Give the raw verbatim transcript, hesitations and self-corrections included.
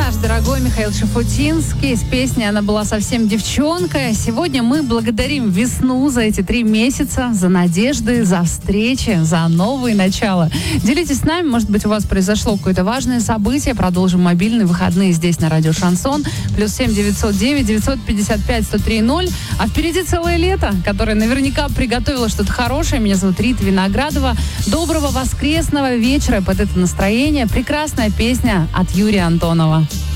Наш дорогой Михаил Шуфутинский. С песней «Она была совсем девчонка». Сегодня мы благодарим весну за эти три месяца, за надежды, за встречи, за новые начала. Делитесь с нами, может быть, у вас произошло какое-то важное событие. Продолжим мобильные выходные здесь на радио Шансон. Плюс семь девятьсот девять девятьсот пятьдесят пять сто три ноль. А впереди целое лето, которое наверняка приготовило что-то хорошее. Меня зовут Рита Виноградова. Доброго воскресного вечера под это настроение. Прекрасная песня от Юрия Антонова.